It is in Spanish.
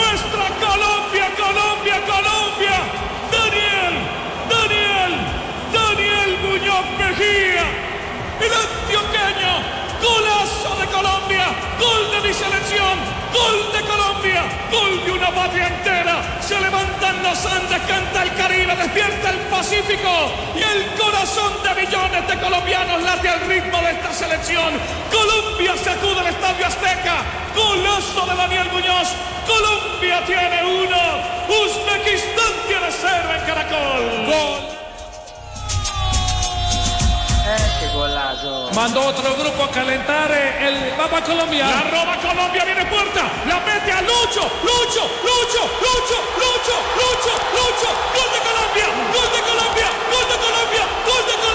nuestra Colombia, Colombia, Colombia. Daniel Muñoz Mejía, el antioqueño, golazo de Colombia, gol de mi selección, gol de Colombia, gol de una patria entera. Se levantan los Andes, canta el Caribe, despierta el Pacífico y el corazón de millones de colombianos late al ritmo de esta selección. Colombia sacude el Estadio Azteca, golazo de Daniel Muñoz. Colombia tiene 1, Uzbekistán tiene 0 en Caracol. Gol. Qué golazo. Mandó otro grupo a calentar el Papa Colombia. La roba Colombia, viene puerta, la mete a Lucho. Gol de Colombia, gol de Colombia, gol de Colombia, gol de Colombia, gol de Colombia.